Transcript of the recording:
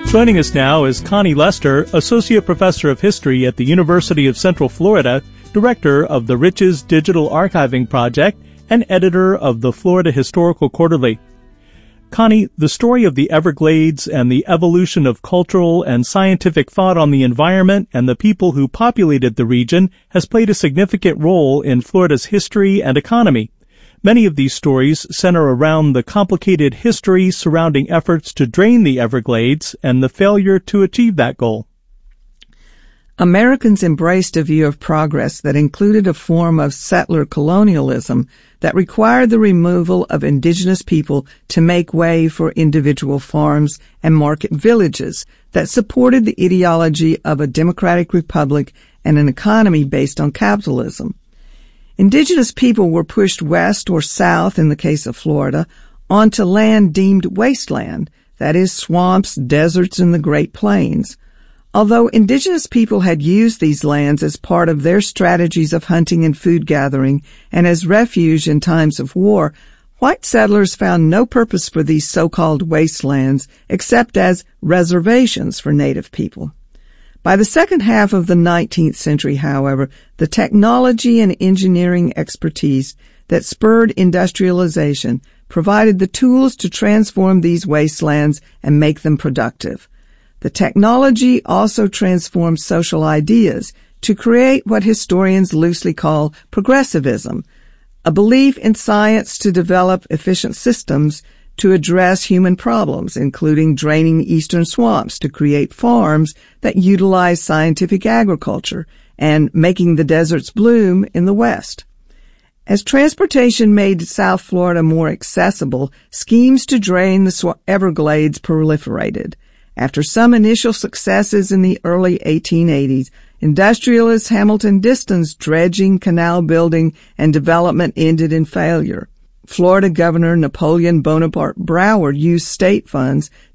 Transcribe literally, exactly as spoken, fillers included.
Joining us now is Connie Lester, Associate Professor of History at the University of Central Florida, Director of the Riches Digital Archiving Project, and Editor of the Florida Historical Quarterly. Connie, the story of the Everglades and the evolution of cultural and scientific thought on the environment and the people who populated the region has played a significant role in Florida's history and economy. Many of these stories center around the complicated history surrounding efforts to drain the Everglades and the failure to achieve that goal. Americans embraced a view of progress that included a form of settler colonialism that required the removal of indigenous people to make way for individual farms and market villages that supported the ideology of a democratic republic and an economy based on capitalism. Indigenous people were pushed west or south, in the case of Florida, onto land deemed wasteland, that is, swamps, deserts, and the Great Plains. Although indigenous people had used these lands as part of their strategies of hunting and food gathering and as refuge in times of war, white settlers found no purpose for these so-called wastelands except as reservations for native people. By the second half of the nineteenth century, however, the technology and engineering expertise that spurred industrialization provided the tools to transform these wastelands and make them productive. The technology also transformed social ideas to create what historians loosely call progressivism, a belief in science to develop efficient systems to address human problems, including draining eastern swamps to create farms that utilize scientific agriculture and making the deserts bloom in the West. As transportation made South Florida more accessible, schemes to drain the Everglades proliferated. After some initial successes in the early eighteen eighties, industrialist Hamilton Diston's dredging, canal building, and development ended in failure. Florida Governor Napoleon Bonaparte Broward used state funds